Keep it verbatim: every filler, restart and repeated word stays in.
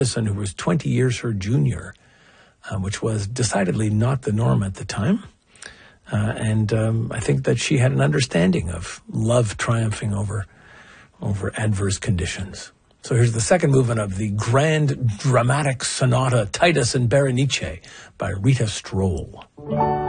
who was twenty years her junior, uh, which was decidedly not the norm at the time. Uh, and um, I think that she had an understanding of love triumphing over over adverse conditions. So here's the second movement of the grand dramatic sonata Titus and Berenice by Rita Stroll.